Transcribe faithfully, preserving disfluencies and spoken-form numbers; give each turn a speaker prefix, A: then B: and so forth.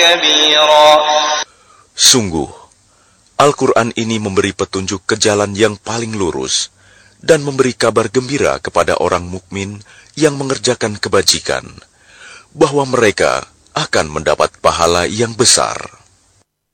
A: Sungguh, Al-Quran ini memberi petunjuk ke jalan yang paling lurus dan memberi kabar gembira kepada orang mukmin yang mengerjakan kebajikan, bahwa mereka akan mendapat pahala yang besar.